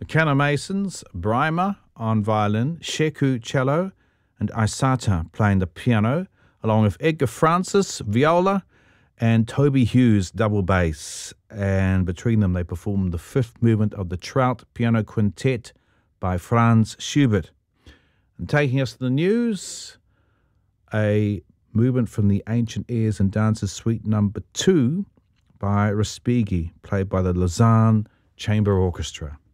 Kenna Masons, Bryma on violin, Sheku cello, and Isata playing the piano, along with Edgar Francis, viola, and Toby Hughes, double bass. And between them, they performed the fifth movement of the Trout Piano Quintet by Franz Schubert. And taking us to the news, a movement from the Ancient Airs and Dances Suite number 2 by Respighi, played by the Lausanne Chamber Orchestra.